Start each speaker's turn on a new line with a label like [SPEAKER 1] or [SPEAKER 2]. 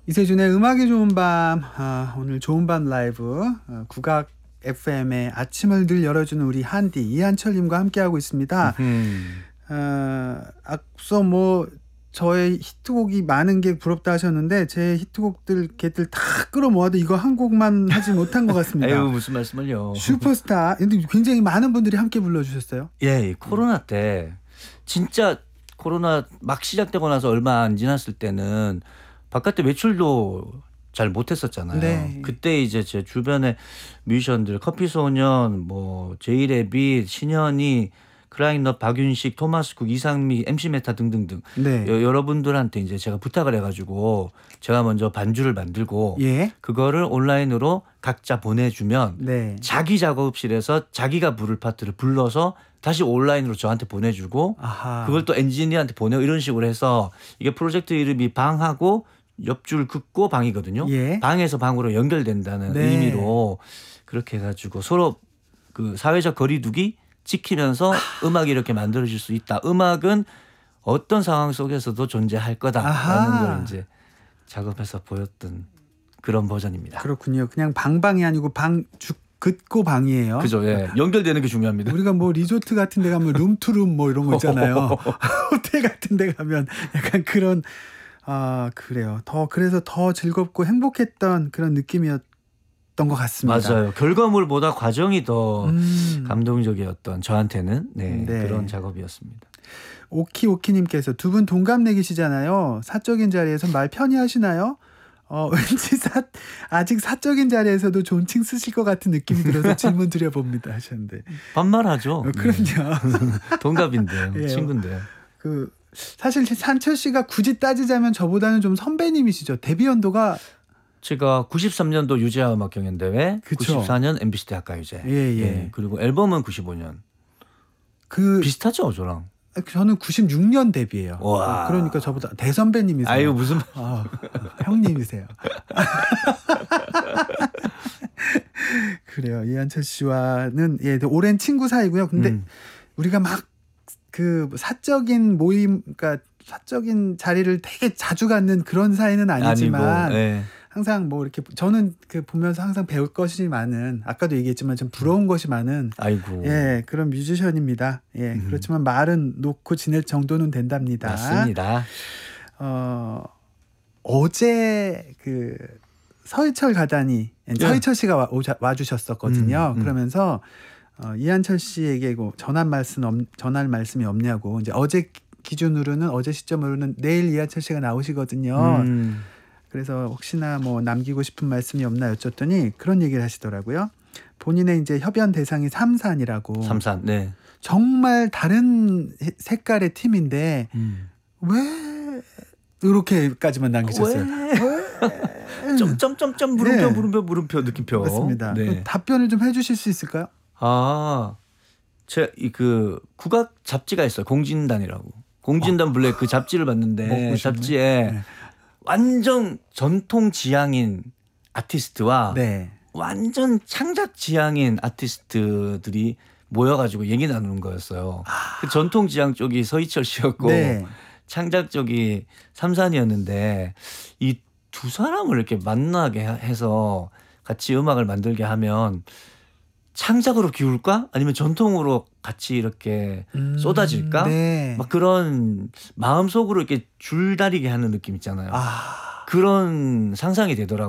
[SPEAKER 1] 이세준의 음악이 좋은 밤. 오늘 좋은 밤 라이브 국악 FM의 아침을 늘 열어주는 우리 한디 이한철님과 함께하고 있습니다. 앞서 뭐 저의 히트곡이 많은 게 부럽다 하셨는데 제 히트곡들 걔들 다 끌어모아도 이거 한 곡만 하지 못한 것 같습니다.
[SPEAKER 2] 아유 무슨 말씀을요.
[SPEAKER 1] 슈퍼스타. 근데 굉장히 많은 분들이 함께 불러주셨어요.
[SPEAKER 2] 예, 코로나 때 진짜 코로나 막 시작되고 나서 얼마 안 지났을 때는 바깥에 외출도 잘 못했었잖아요.
[SPEAKER 1] 네.
[SPEAKER 2] 그때 이제 제 주변에 뮤지션들 커피소년, 뭐 제이레빗, 신현이, 크라잉넛, 박윤식, 토마스쿡, 이상미, MC 메타 등등등
[SPEAKER 1] 네.
[SPEAKER 2] 여러분들한테 이제 제가 부탁을 해가지고 제가 먼저 반주를 만들고
[SPEAKER 1] 예.
[SPEAKER 2] 그거를 온라인으로 각자 보내주면
[SPEAKER 1] 네.
[SPEAKER 2] 자기 작업실에서 자기가 부를 파트를 불러서 다시 온라인으로 저한테 보내주고
[SPEAKER 1] 아하.
[SPEAKER 2] 그걸 또 엔지니어한테 보내고 이런 식으로 해서 이게 프로젝트 이름이 방하고 옆줄 긋고 방이거든요.
[SPEAKER 1] 예.
[SPEAKER 2] 방에서 방으로 연결된다는
[SPEAKER 1] 네.
[SPEAKER 2] 의미로 그렇게 해가지고 서로 그 사회적 거리두기 지키면서 음악이 이렇게 만들어질 수 있다. 음악은 어떤 상황 속에서도 존재할 거다라는 걸 이제 작업해서 보였던 그런 버전입니다.
[SPEAKER 1] 그렇군요. 그냥 방방이 아니고 긋고 방이에요.
[SPEAKER 2] 그죠. 예. 연결되는 게 중요합니다.
[SPEAKER 1] 우리가 뭐 리조트 같은 데 가면 룸투룸 뭐 이런 거 있잖아요. 호텔 같은 데 가면 약간 그런 그래요. 그래서 더 즐겁고 행복했던 그런 느낌이었던 것 같습니다.
[SPEAKER 2] 맞아요. 결과물보다 과정이 더 감동적이었던 저한테는
[SPEAKER 1] 네.
[SPEAKER 2] 그런 작업이었습니다.
[SPEAKER 1] 오키오키님께서 두 분 동갑내기시잖아요. 사적인 자리에서 말 편히 하시나요? 왠지 아직 사적인 자리에서도 존칭 쓰실 것 같은 느낌이 들어서 질문 드려봅니다 하셨는데.
[SPEAKER 2] 반말하죠.
[SPEAKER 1] 그럼요.
[SPEAKER 2] 동갑인데요.
[SPEAKER 1] 예.
[SPEAKER 2] 친구인데요.
[SPEAKER 1] 사실 산철 씨가 굳이 따지자면 저보다는 좀 선배님이시죠. 데뷔 연도가
[SPEAKER 2] 제가 93년도 유재하 음악 경연대회,
[SPEAKER 1] 그쵸.
[SPEAKER 2] 94년 MBC 대학가요제.
[SPEAKER 1] 예.
[SPEAKER 2] 그리고 앨범은 95년. 비슷하죠, 저랑.
[SPEAKER 1] 저는 96년 데뷔예요.
[SPEAKER 2] 와.
[SPEAKER 1] 그러니까 저보다 대선배님이세요.
[SPEAKER 2] 아유 무슨
[SPEAKER 1] 형님이세요. 그래요. 이한철 씨와는 오랜 친구 사이고요. 근데 우리가 막 그 사적인 모임, 그러니까 사적인 자리를 되게 자주 갖는 그런 사이는 아니지만
[SPEAKER 2] 아니고,
[SPEAKER 1] 항상 뭐 이렇게 저는 보면서 항상 배울 것이 많은, 아까도 얘기했지만 좀 부러운 것이 많은
[SPEAKER 2] 아이고.
[SPEAKER 1] 그런 뮤지션입니다. 그렇지만 말은 놓고 지낼 정도는 된답니다.
[SPEAKER 2] 맞습니다.
[SPEAKER 1] 어제 서희철 가다니 서희철 씨가 와주셨었거든요. 그러면서 이한철 씨에게 전할 말씀이 없냐고. 이제 어제 기준으로는, 어제 시점으로는 내일 이한철 씨가 나오시거든요. 그래서 혹시나 뭐 남기고 싶은 말씀이 없나 여쭸더니 그런 얘기를 하시더라고요. 본인의 이제 협연 대상이 삼산이라고.
[SPEAKER 2] 삼산, 네.
[SPEAKER 1] 정말 다른 색깔의 팀인데 왜 이렇게까지만 남기셨어요?
[SPEAKER 2] 점점점점 물음표 느낌표.
[SPEAKER 1] 맞습니다. 답변을 좀 해주실 수 있을까요?
[SPEAKER 2] 제 국악 잡지가 있어요. 공진단이라고. 공진단 블랙 그 잡지를 봤는데 잡지에 완전 전통 지향인 아티스트와 완전 창작 지향인 아티스트들이 모여가지고 얘기 나누는 거였어요. 그 전통 지향 쪽이 서희철 씨였고 창작 쪽이 삼산이었는데 이 두 사람을 이렇게 만나게 해서 같이 음악을 만들게 하면 창작으로 기울까? 아니면 전통으로 같이 이렇게 쏟아질까? 막 그런 마음속으로 이렇게 줄다리게 하는 느낌 있잖아요. 그런 상상이 되더라고요.